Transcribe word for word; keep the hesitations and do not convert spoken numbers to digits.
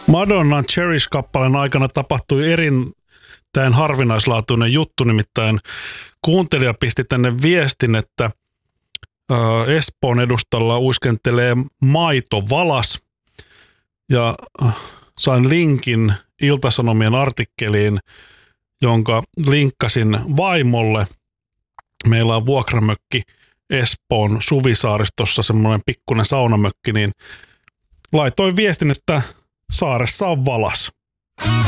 Madonnan Cherish-kappaleen aikana tapahtui erittäin harvinaislaatuinen juttu, nimittäin kuuntelija pisti tänne viestin, että Espoon edustalla uiskentelee maitovalas, ja sain linkin Ilta-Sanomien artikkeliin, jonka linkkasin vaimolle. Meillä on vuokramökki Espoon Suvisaaristossa, semmoinen pikkuinen saunamökki, niin laitoin viestin, että saaressa on valas.